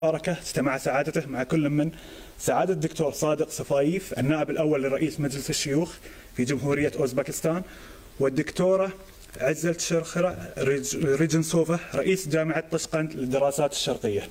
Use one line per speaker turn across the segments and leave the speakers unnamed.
المشاركة استمع سعادته مع كل من سعادة الدكتور صادق صفايف النائب الأول لرئيس مجلس الشيوخ في جمهورية أوزبكستان، والدكتورة عزلت شرخرة ريجنسوفا رئيس جامعة طشقند للدراسات الشرقية.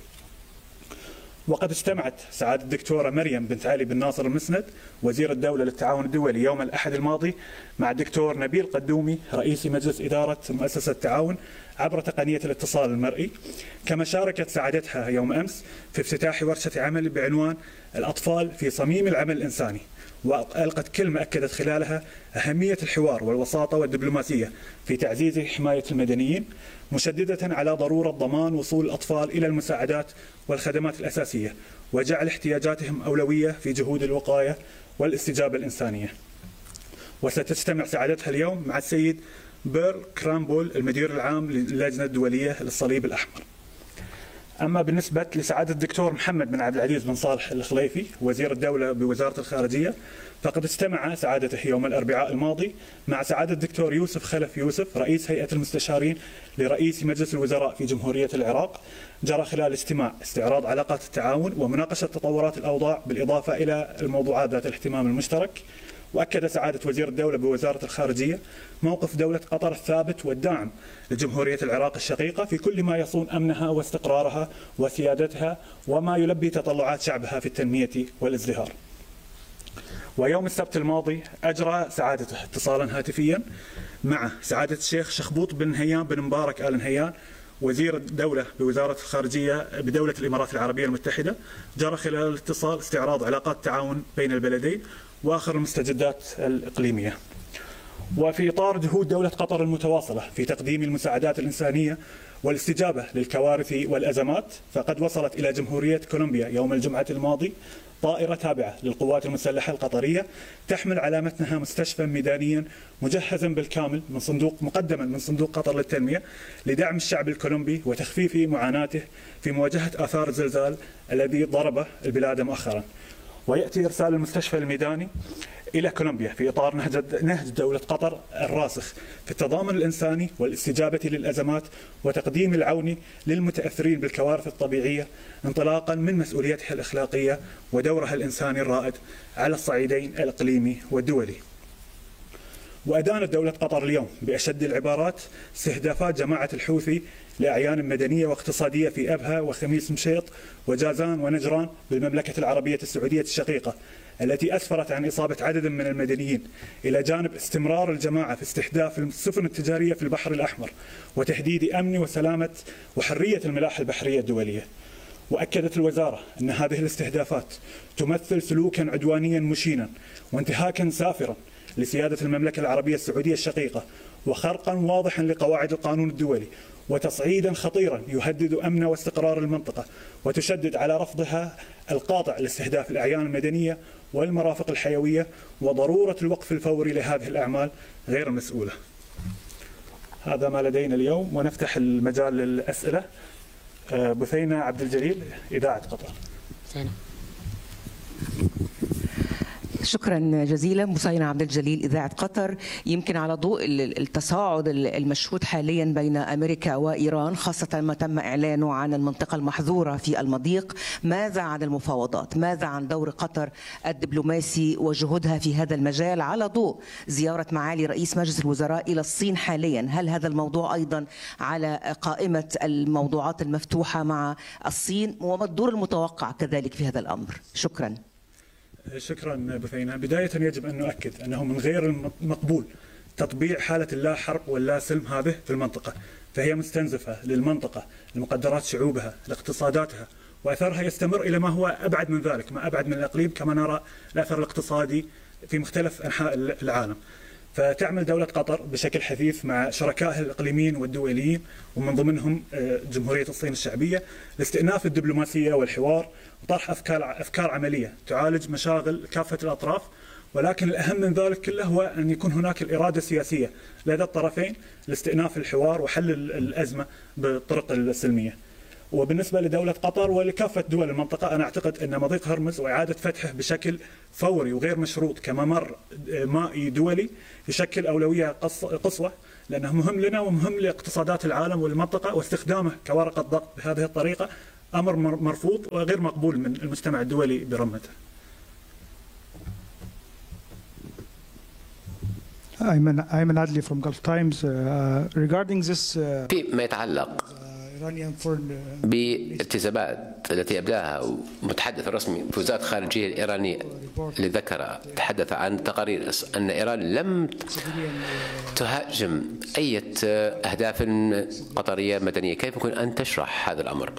وقد اجتمعت سعادة الدكتورة مريم بنت علي بن ناصر المسند وزير الدولة للتعاون الدولي يوم الأحد الماضي مع الدكتور نبيل قدومي رئيس مجلس إدارة مؤسسة التعاون عبر تقنية الاتصال المرئي. كما شاركت سعادتها يوم أمس في افتتاح ورشة عمل بعنوان الأطفال في صميم العمل الإنساني، وألقت كلمة أكدت خلالها أهمية الحوار والوساطة والدبلوماسية في تعزيز حماية المدنيين، مشددة على ضرورة ضمان وصول الأطفال إلى المساعدات والخدمات الأساسية وجعل احتياجاتهم أولوية في جهود الوقاية والاستجابة الإنسانية. وستجتمع سعادتها اليوم مع السيد بيرل كرامبول المدير العام للجنة الدولية للصليب الأحمر. أما بالنسبة لسعادة الدكتور محمد بن عبد العزيز بن صالح الخليفي وزير الدولة بوزارة الخارجية، فقد اجتمع سعادته يوم الأربعاء الماضي مع سعادة الدكتور يوسف خلف يوسف رئيس هيئة المستشارين لرئيس مجلس الوزراء في جمهورية العراق. جرى خلال الاجتماع استعراض علاقات التعاون ومناقشة تطورات الأوضاع بالإضافة إلى الموضوعات ذات الاهتمام المشترك. وأكد سعادة وزير الدولة بوزارة الخارجية موقف دولة قطر الثابت والداعم لجمهورية العراق الشقيقة في كل ما يصون أمنها واستقرارها وسيادتها وما يلبي تطلعات شعبها في التنمية والازدهار. ويوم السبت الماضي أجرى سعادته اتصالا هاتفيا مع سعادة الشيخ شخبوط بن نهيان بن مبارك آل نهيان وزير الدولة بوزارة الخارجية بدولة الإمارات العربية المتحدة. جرى خلال الاتصال استعراض علاقات التعاون بين البلدين وآخر المستجدات الإقليمية. وفي إطار جهود دولة قطر المتواصلة في تقديم المساعدات الإنسانية والاستجابة للكوارث والأزمات، فقد وصلت إلى جمهورية كولومبيا يوم الجمعة الماضي طائرة تابعة للقوات المسلحة القطرية تحمل على متنها مستشفى ميدانيا مجهزا بالكامل مقدما من صندوق قطر للتنمية لدعم الشعب الكولومبي وتخفيف معاناته في مواجهة آثار الزلزال الذي ضرب البلاد مؤخرا. ويأتي إرسال المستشفى الميداني إلى كولومبيا في إطار نهج دولة قطر الراسخ في التضامن الإنساني والاستجابة للأزمات وتقديم العون للمتأثرين بالكوارث الطبيعية انطلاقا من مسؤوليتها الأخلاقية ودورها الإنساني الرائد على الصعيدين الإقليمي والدولي. وأدانت دولة قطر اليوم بأشد العبارات استهدافات جماعة الحوثي لأعيان مدنية واقتصادية في أبها وخميس مشيط وجازان ونجران بالمملكة العربية السعودية الشقيقة، التي أسفرت عن إصابة عدد من المدنيين، إلى جانب استمرار الجماعة في استهداف السفن التجارية في البحر الأحمر وتهديد أمن وسلامة وحرية الملاحة البحرية الدولية. وأكدت الوزارة أن هذه الاستهدافات تمثل سلوكا عدوانيا مشينا وانتهاكا سافرا لسيادة المملكة العربية السعودية الشقيقة وخرقا واضحا لقواعد القانون الدولي وتصعيدا خطيرا يهدد أمن واستقرار المنطقة، وتشدد على رفضها القاطع لاستهداف الأعيان المدنية والمرافق الحيوية وضرورة الوقف الفوري لهذه الأعمال غير المسؤولة. هذا ما لدينا اليوم، ونفتح المجال للأسئلة. بثينة عبد الجليل، إذاعة قطر.
شكرا جزيلا بثينة عبد الجليل، إذاعة قطر. يمكن على ضوء التصاعد المشهود حاليا بين أمريكا وإيران، خاصة ما تم إعلانه عن المنطقة المحظورة في المضيق، ماذا عن المفاوضات؟ ماذا عن دور قطر الدبلوماسي وجهودها في هذا المجال على ضوء زيارة معالي رئيس مجلس الوزراء إلى الصين حاليا؟ هل هذا الموضوع أيضا على قائمة الموضوعات المفتوحة مع الصين؟ وما الدور المتوقع كذلك في هذا الأمر؟ شكرا.
شكرا بثينة. بداية يجب أن نؤكد أنه من غير المقبول تطبيع حالة اللا حرب واللا سلم هذه في المنطقة، فهي مستنزفة للمنطقة، لمقدرات شعوبها، لاقتصاداتها، وأثرها يستمر إلى ما هو أبعد من ذلك، ما أبعد من الإقليم، كما نرى الأثر الاقتصادي في مختلف أنحاء العالم. فتعمل دولة قطر بشكل حثيث مع شركائها الإقليميين والدوليين ومن ضمنهم جمهورية الصين الشعبية لاستئناف الدبلوماسية والحوار وطرح أفكار عملية تعالج مشاغل كافة الأطراف. ولكن الأهم من ذلك كله هو أن يكون هناك الإرادة السياسية لدى الطرفين لاستئناف الحوار وحل الأزمة بالطرق السلمية. وبالنسبة لدولة قطر ولكافة دول المنطقة، أنا أعتقد أن مضيق هرمز وإعادة فتحه بشكل فوري وغير مشروط كممر مائي دولي يشكل أولوية قصوى، لأنه مهم لنا ومهم لاقتصادات العالم والمنطقة، واستخدامه كورقة ضغط بهذه الطريقة أمر مرفوض وغير مقبول من المجتمع الدولي برمته.
Ayman Adli from Gulf Times. Regarding this
فيما يتعلق بالالتزامات التي أبداها المتحدث الرسمي في وزارة الخارجية الإيرانية اللي تحدث عن تقارير أن إيران لم تهاجم أي أهداف قطرية مدنية، كيف يمكن أن تشرح هذا الأمر؟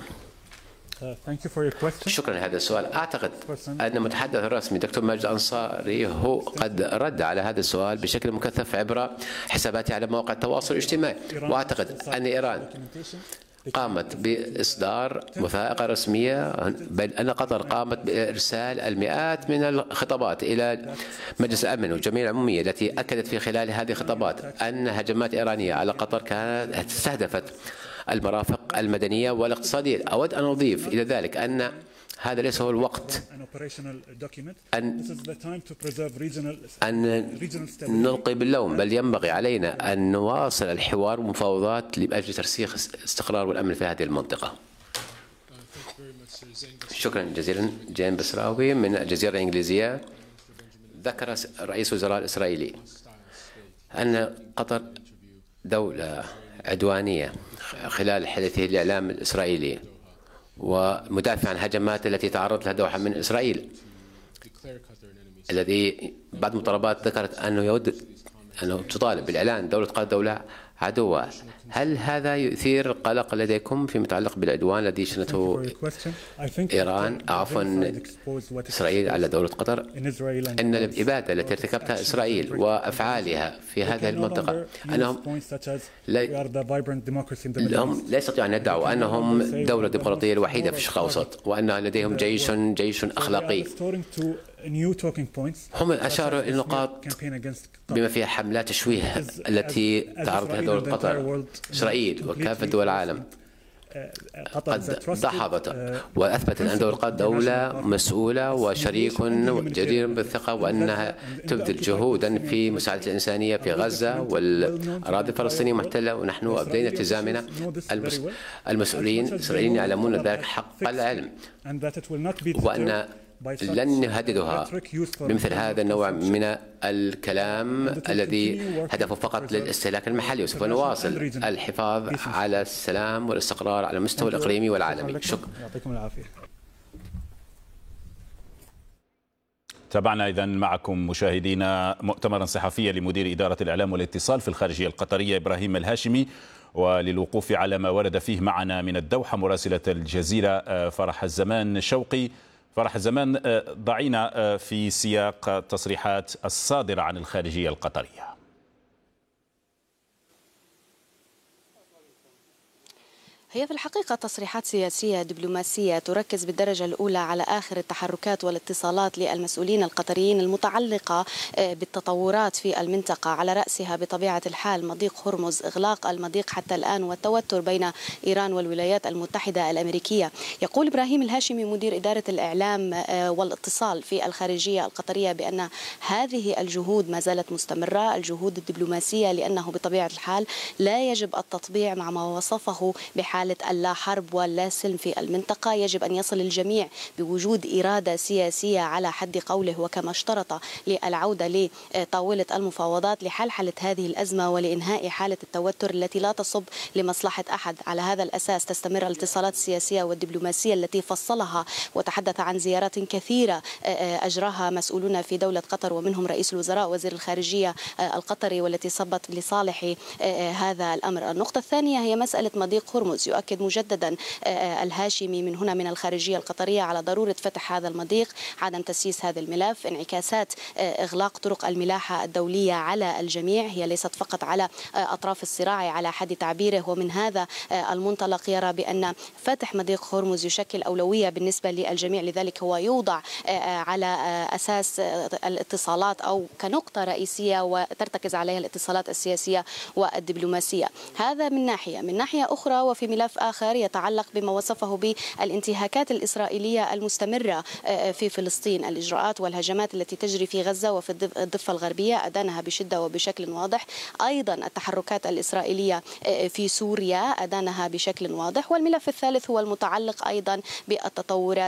شكرا لهذا السؤال. أعتقد أن المتحدث الرسمي دكتور ماجد أنصاري هو قد رد على هذا السؤال بشكل مكثف عبر حساباته على مواقع التواصل الاجتماعي، وأعتقد أن إيران قامت بإصدار وثائق رسمية، بل أن قطر قامت بإرسال المئات من الخطابات إلى مجلس الأمن والجمعية العمومية التي أكدت في خلال هذه الخطابات أن هجمات إيرانية على قطر كانت استهدفت المرافق المدنية والاقتصادية. أود أن أضيف إلى ذلك أن هذا ليس هو الوقت أن نلقي باللوم، بل ينبغي علينا أن نواصل الحوار والمفاوضات لأجل ترسيخ الاستقرار والأمن في هذه المنطقة. شكرا جزيلا. جيم بسراوي من الجزيرة الإنجليزية. ذكر رئيس الوزراء الإسرائيلي أن قطر دولة عدوانية خلال حديثه الإعلام الإسرائيلي ومدافع عن الهجمات التي تعرض لها دوحة من إسرائيل، الذي بعض المطالبات ذكرت أنه يود أنه تطالب بالإعلان دولة قطر دولة عدوة. هل هذا يثير قلق لديكم فيما يتعلق بالعدوان الذي شنته إيران إسرائيل على دولة قطر؟ إن الإبادة التي ارتكبتها إسرائيل وأفعالها في هذه المنطقة أنهم لا يستطيعون أن يدعوا أنهم دولة ديمقراطية الوحيدة في الشرق الأوسط وأن لديهم جيش أخلاقي. هم أشاروا إلى نقاط بما فيها حملات تشويه التي تعرض لها دولة قطر إسرائيل وكافة دول العالم. قد دحضت وأثبتت أن دولة قطر دولة مسؤولة وشريك جدير بالثقة، وأنها تبذل جهودا في مساعدة الإنسانية في غزة والأراضي الفلسطينية محتلة، ونحن أبدينا التزامنا. المسؤولين الإسرائيليين يعلمون ذلك حق العلم، وأن لن نهددها بمثل هذا النوع من الكلام الذي هدفه فقط للاستهلاك المحلي، وسوف نواصل الحفاظ على السلام والاستقرار على المستوى الإقليمي والعالمي. شكرا.
يعطيكم العافية.
تابعنا إذن معكم مشاهدينا مؤتمرا صحفيا لمدير إدارة الإعلام والاتصال في الخارجية القطرية إبراهيم الهاشمي، وللوقوف على ما ورد فيه معنا من الدوحة مراسلة الجزيرة فرح الزمان شوقي. فرح الزمان، ضعينا في سياق تصريحات الصادرة عن الخارجية القطرية.
هي في الحقيقة تصريحات سياسية دبلوماسية تركز بالدرجة الأولى على آخر التحركات والاتصالات للمسؤولين القطريين المتعلقة بالتطورات في المنطقة، على رأسها بطبيعة الحال مضيق هرمز، إغلاق المضيق حتى الآن والتوتر بين إيران والولايات المتحدة الأمريكية. يقول إبراهيم الهاشمي مدير إدارة الإعلام والاتصال في الخارجية القطرية بأن هذه الجهود ما زالت مستمرة، الجهود الدبلوماسية، لأنه بطبيعة الحال لا يجب التطبيع مع ما وصفه بحالة اللا حرب واللا سلم في المنطقة. يجب أن يصل الجميع بوجود إرادة سياسية على حد قوله، وكما اشترط للعودة لطاولة المفاوضات لحلحلة هذه الأزمة ولإنهاء حالة التوتر التي لا تصب لمصلحة أحد. على هذا الأساس تستمر الاتصالات السياسية والدبلوماسية التي فصلها وتحدث عن زيارات كثيرة أجراها مسؤولون في دولة قطر، ومنهم رئيس الوزراء وزير الخارجية القطري، والتي صبت لصالح هذا الأمر. النقطة الثانية هي مسألة مضيق هرمز. يؤكد مجددا الهاشمي من هنا من الخارجية القطرية على ضرورة فتح هذا المضيق، عدم تسييس هذا الملف، انعكاسات إغلاق طرق الملاحة الدولية على الجميع، هي ليست فقط على أطراف الصراع على حد تعبيره. ومن هذا المنطلق يرى بأن فتح مضيق هرمز يشكل أولوية بالنسبة للجميع، لذلك هو يوضع على أساس الاتصالات أو كنقطة رئيسية وترتكز عليها الاتصالات السياسية والدبلوماسية. هذا من ناحية. من ناحية أخرى وفي ملف ملف آخر يتعلق بما وصفه بالانتهاكات الإسرائيلية المستمرة في فلسطين. الإجراءات والهجمات التي تجري في غزة وفي الضفة الغربية أدانها بشدة وبشكل واضح. أيضا التحركات الإسرائيلية في سوريا أدانها بشكل واضح. والملف الثالث هو المتعلق أيضا بالتطورات